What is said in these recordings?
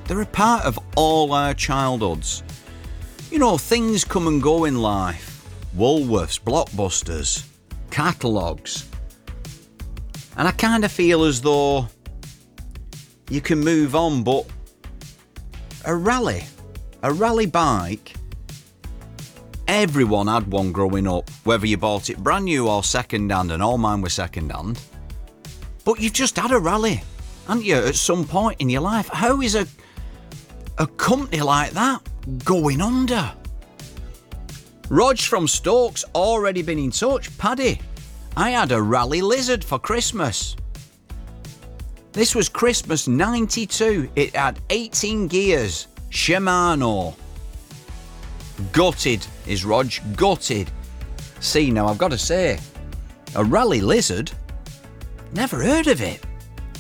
They're a part of all our childhoods. You know, things come and go in life. Woolworths, Blockbusters, catalogues. And I kind of feel as though you can move on, but a rally bike, everyone had one growing up, whether you bought it brand new or second hand, and all mine were second hand. But you've just had a rally, haven't you, at some point in your life? How is a company like that going under? Rog from Stokes already been in touch. Paddy, I had a Rally Lizard for Christmas. This was Christmas 92. It had 18 gears. Shimano. Gutted is Rog. Gutted. See, now I've got to say, a Rally Lizard? Never heard of it.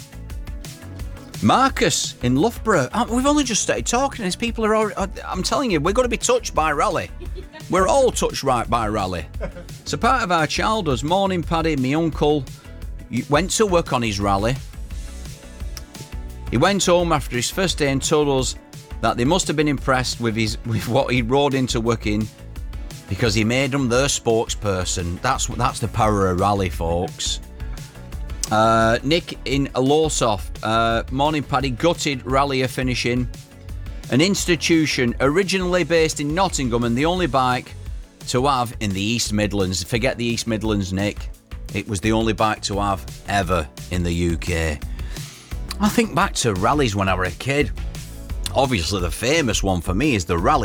Marcus in Loughborough. We've only just started talking. These people are all, I'm telling you, we're going to be touched by rally. We're all touched right by rally. It's a part of our childhood. Morning, Paddy. My uncle went to work on his rally. He went home after his first day and told us that they must have been impressed with what he rode into work in, because he made them their spokesperson. That's the power of rally, folks. Nick in Lowesoft. Morning, Paddy. Gutted rally are finishing. An institution originally based in Nottingham and the only bike to have in the East Midlands. Forget the East Midlands, Nick. It was the only bike to have ever in the UK. I think back to rallies when I was a kid. Obviously, the famous one for me is the Rally